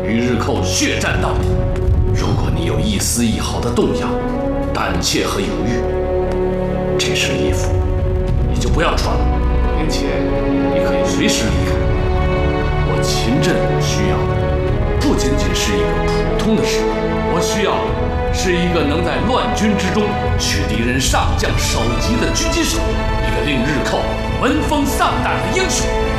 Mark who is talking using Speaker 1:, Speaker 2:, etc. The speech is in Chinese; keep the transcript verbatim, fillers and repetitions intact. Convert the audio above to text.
Speaker 1: 与日寇血战到底。如果你有一丝一毫的动摇、胆怯和犹豫，这身衣服你就不要穿了，并且你可以随时离开。我秦振武需要的不仅仅是一个普通的士兵，我需要的是一个能在乱军之中取敌人上将首级的狙击手，一个令日寇闻风丧胆的英雄。